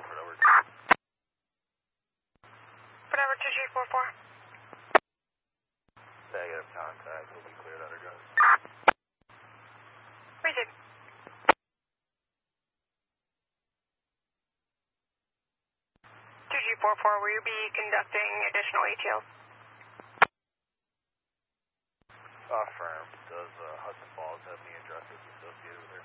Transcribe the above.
Alfred over. Whatever, 2344. Negative contact. Will be cleared out address. Received. 2244, will you be conducting additional ATLs? Affirmed. Does Hudson Falls have any addresses associated with